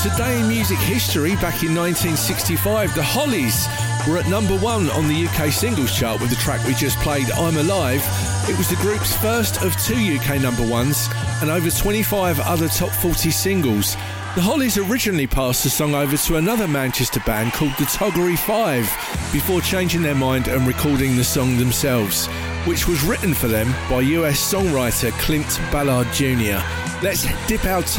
Today in music history, back in 1965, the Hollies were at number 1 on the UK singles chart with the track we just played, I'm Alive. It was the group's first of 2 UK number 1s and over 25 other top 40 singles. The Hollies originally passed the song over to another Manchester band called the Toggery Five before changing their mind and recording the song themselves, which was written for them by US songwriter Clint Ballard Jr. Let's dip our